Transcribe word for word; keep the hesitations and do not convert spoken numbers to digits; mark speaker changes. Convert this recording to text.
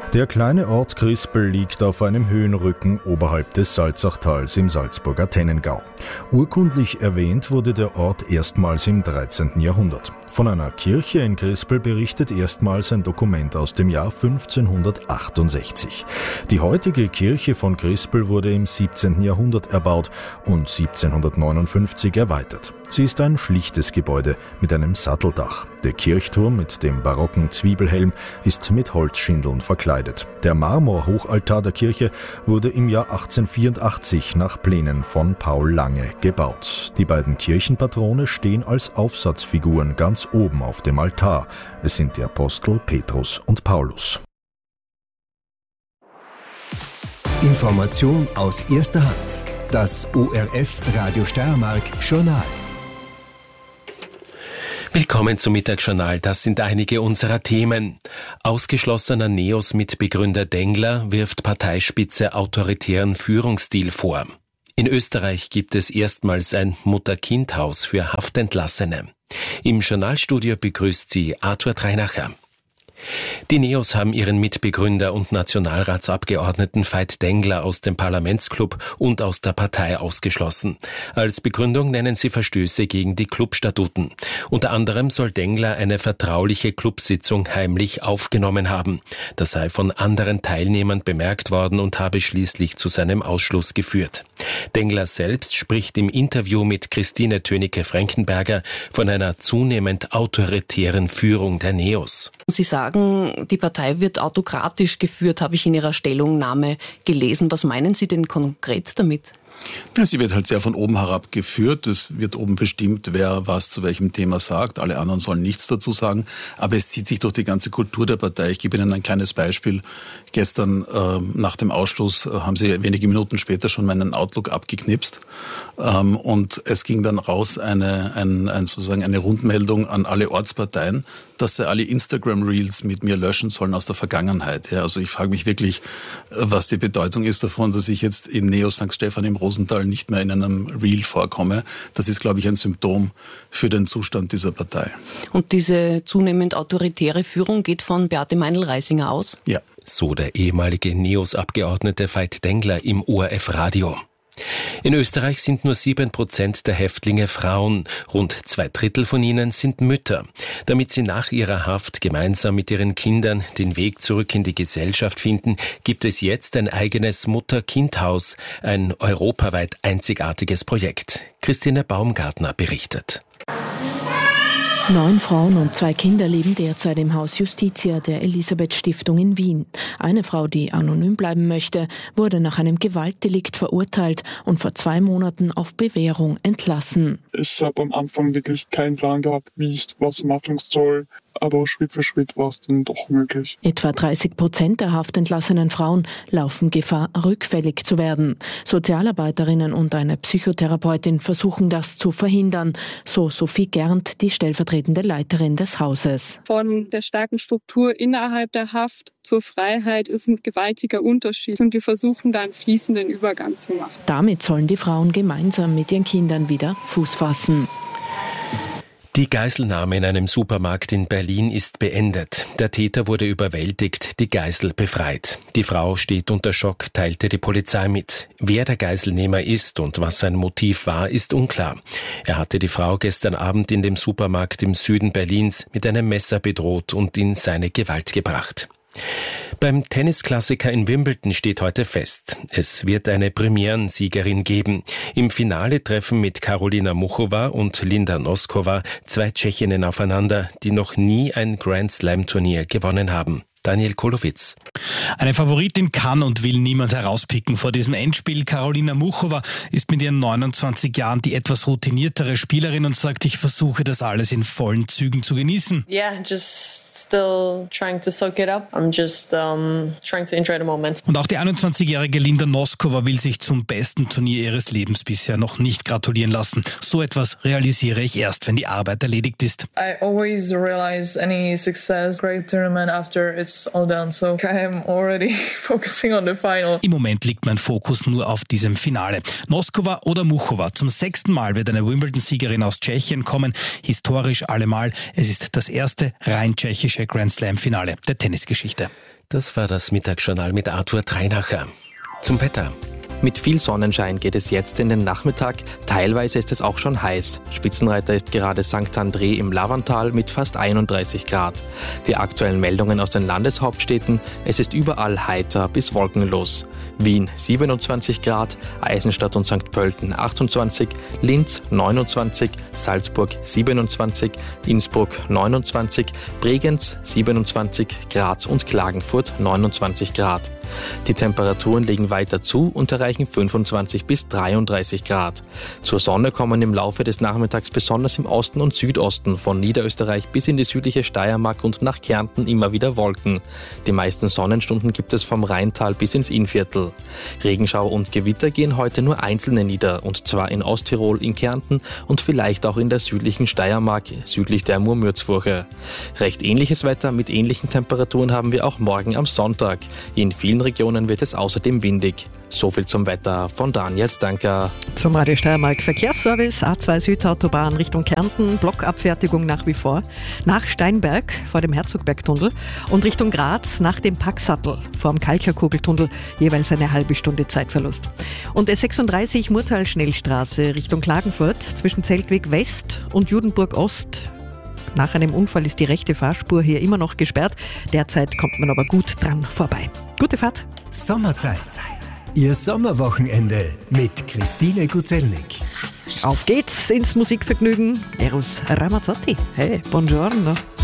Speaker 1: Der kleine Ort Crispel liegt auf einem Höhenrücken oberhalb des Salzachtals im Salzburger Tennengau. Urkundlich erwähnt wurde der Ort erstmals im dreizehnten Jahrhundert. Von einer Kirche in Crispel berichtet erstmals ein Dokument aus dem Jahr fünfzehnhundertachtundsechzig. Die heutige Kirche von Crispel wurde im siebzehnten Jahrhundert erbaut und siebzehnhundertneunundfünfzig erweitert. Sie ist ein schlichtes Gebäude mit einem Satteldach. Der Kirchturm mit dem barocken Zwiebelhelm ist mit Holzschindeln verkleidet. Der Marmorhochaltar der Kirche wurde im Jahr achtzehnhundertvierundachtzig nach Plänen von Paul Lange gebaut. Die beiden Kirchenpatrone stehen als Aufsatzfiguren ganz oben auf dem Altar. Es sind die Apostel Petrus und Paulus.
Speaker 2: Information aus erster Hand. Das O R F Radio Steiermark Journal.
Speaker 3: Willkommen zum Mittagsjournal, das sind einige unserer Themen. Ausgeschlossener NEOS-Mitbegründer Dengler wirft Parteispitze autoritären Führungsstil vor. In Österreich gibt es erstmals ein Mutter-Kind-Haus für Haftentlassene. Im Journalstudio begrüßt sie Arthur Treinacher. Die NEOS haben ihren Mitbegründer und Nationalratsabgeordneten Veit Dengler aus dem Parlamentsclub und aus der Partei ausgeschlossen. Als Begründung nennen sie Verstöße gegen die Clubstatuten. Unter anderem soll Dengler eine vertrauliche Clubsitzung heimlich aufgenommen haben. Das sei von anderen Teilnehmern bemerkt worden und habe schließlich zu seinem Ausschluss geführt. Dengler selbst spricht im Interview mit Christine Tönicke-Frankenberger von einer zunehmend autoritären Führung der NEOS.
Speaker 4: Sie sagen, die Partei wird autokratisch geführt, habe ich in Ihrer Stellungnahme gelesen. Was meinen Sie denn konkret damit?
Speaker 5: Ja, sie wird halt sehr von oben herab geführt. Es wird oben bestimmt, wer was zu welchem Thema sagt. Alle anderen sollen nichts dazu sagen. Aber es zieht sich durch die ganze Kultur der Partei. Ich gebe Ihnen ein kleines Beispiel. Gestern äh, nach dem Ausschluss äh, haben sie wenige Minuten später schon meinen Outlook abgeknipst. Ähm, und es ging dann raus eine, ein, ein, sozusagen eine Rundmeldung an alle Ortsparteien, dass sie alle Instagram-Reels mit mir löschen sollen aus der Vergangenheit. Ja, also ich frage mich wirklich, was die Bedeutung ist davon, dass ich jetzt in Neos Sankt Stephan im Rosental nicht mehr in einem Reel vorkomme. Das ist, glaube ich, ein Symptom für den Zustand dieser Partei.
Speaker 4: Und diese zunehmend autoritäre Führung geht von Beate Meinl-Reisinger aus?
Speaker 5: Ja.
Speaker 3: So der ehemalige NEOS-Abgeordnete Veit Dengler im O R F-Radio. In Österreich sind nur sieben Prozent der Häftlinge Frauen. Rund zwei Drittel von ihnen sind Mütter. Damit sie nach ihrer Haft gemeinsam mit ihren Kindern den Weg zurück in die Gesellschaft finden, gibt es jetzt ein eigenes Mutter-Kind-Haus, ein europaweit einzigartiges Projekt. Christine Baumgartner berichtet.
Speaker 6: Neun Frauen und zwei Kinder leben derzeit im Haus Justitia der Elisabeth-Stiftung in Wien. Eine Frau, die anonym bleiben möchte, wurde nach einem Gewaltdelikt verurteilt und vor zwei Monaten auf Bewährung entlassen.
Speaker 7: Ich habe am Anfang wirklich keinen Plan gehabt, wie ich was machen soll. Aber Schritt für Schritt war es dann doch möglich.
Speaker 6: Etwa dreißig Prozent der haftentlassenen Frauen laufen Gefahr, rückfällig zu werden. Sozialarbeiterinnen und eine Psychotherapeutin versuchen das zu verhindern, so Sophie Gernt, die stellvertretende Leiterin des Hauses.
Speaker 8: Von der starken Struktur innerhalb der Haft zur Freiheit ist ein gewaltiger Unterschied und wir versuchen da einen fließenden Übergang zu machen.
Speaker 6: Damit sollen die Frauen gemeinsam mit ihren Kindern wieder Fuß fassen.
Speaker 3: Die Geiselnahme in einem Supermarkt in Berlin ist beendet. Der Täter wurde überwältigt, die Geisel befreit. Die Frau steht unter Schock, teilte die Polizei mit. Wer der Geiselnehmer ist und was sein Motiv war, ist unklar. Er hatte die Frau gestern Abend in dem Supermarkt im Süden Berlins mit einem Messer bedroht und in seine Gewalt gebracht. Beim Tennisklassiker in Wimbledon steht heute fest, es wird eine Premierensiegerin geben. Im Finale treffen mit Karolina Muchova und Linda Noskova zwei Tschechinnen aufeinander, die noch nie ein Grand-Slam-Turnier gewonnen haben. Daniel Kolowitz.
Speaker 9: Eine Favoritin kann und will niemand herauspicken vor diesem Endspiel. Karolina Muchova ist mit ihren neunundzwanzig Jahren die etwas routiniertere Spielerin und sagt, ich versuche das alles in vollen Zügen zu genießen.
Speaker 10: Yeah, just still trying to soak it up. I'm just um, trying to enjoy the moment.
Speaker 9: Und auch die einundzwanzigjährige Linda Noskova will sich zum besten Turnier ihres Lebens bisher noch nicht gratulieren lassen. So etwas realisiere ich erst, wenn die Arbeit erledigt ist.
Speaker 11: I always realize any success, great tournament after it's all done, so I am already focusing on the final.
Speaker 9: Im Moment liegt mein Fokus nur auf diesem Finale. Noskova oder Muchova, zum sechsten Mal wird eine Wimbledon-Siegerin aus Tschechien kommen, historisch allemal. Es ist das erste rein tschechische Grand-Slam-Finale der Tennisgeschichte.
Speaker 3: Das war das Mittagsjournal mit Arthur Treinacher. Zum Wetter.
Speaker 12: Mit viel Sonnenschein geht es jetzt in den Nachmittag. Teilweise ist es auch schon heiß. Spitzenreiter ist gerade Sankt André im Lavantal mit fast einunddreißig Grad. Die aktuellen Meldungen aus den Landeshauptstädten: Es ist überall heiter bis wolkenlos. Wien siebenundzwanzig Grad, Eisenstadt und Sankt Pölten achtundzwanzig, Linz neunundzwanzig, Salzburg siebenundzwanzig, Innsbruck neunundzwanzig, Bregenz siebenundzwanzig, Graz und Klagenfurt neunundzwanzig Grad. Die Temperaturen legen weiter zu und erreichen fünfundzwanzig bis dreiunddreißig Grad. Zur Sonne kommen im Laufe des Nachmittags besonders im Osten und Südosten von Niederösterreich bis in die südliche Steiermark und nach Kärnten immer wieder Wolken. Die meisten Sonnenstunden gibt es vom Rheintal bis ins Innviertel. Regenschauer und Gewitter gehen heute nur einzelne nieder, und zwar in Osttirol, in Kärnten und vielleicht auch in der südlichen Steiermark, südlich der Murmürzfurche. Recht ähnliches Wetter mit ähnlichen Temperaturen haben wir auch morgen am Sonntag. In vielen Regionen wird es außerdem windig. So viel zum Wetter von Daniel Stanker.
Speaker 13: Zum Radio Steiermark Verkehrsservice: A zwei Südautobahn Richtung Kärnten, Blockabfertigung nach wie vor. Nach Steinberg vor dem Herzogbergtunnel und Richtung Graz nach dem Packsattel vor dem Kalcherkugeltunnel jeweils eine halbe Stunde Zeitverlust. Und S sechsunddreißig Murtal-Schnellstraße Richtung Klagenfurt zwischen Zeltweg West und Judenburg Ost. Nach einem Unfall ist die rechte Fahrspur hier immer noch gesperrt. Derzeit kommt man aber gut dran vorbei. Gute Fahrt.
Speaker 2: Sommerzeit. Ihr Sommerwochenende mit Christine Guzelnik.
Speaker 13: Auf geht's ins Musikvergnügen. Eros Ramazzotti. Hey, buongiorno.